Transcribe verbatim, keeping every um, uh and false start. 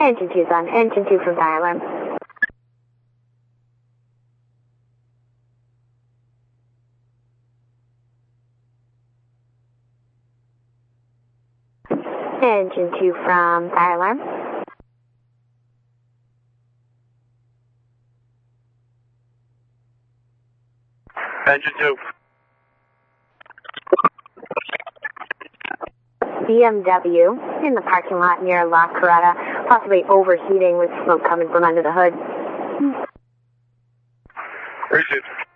Engine two's on. Engine two from fire alarm. Engine two from fire alarm. Engine two. B M W in the parking lot near La Carreta, possibly overheating with smoke coming from under the hood. Received.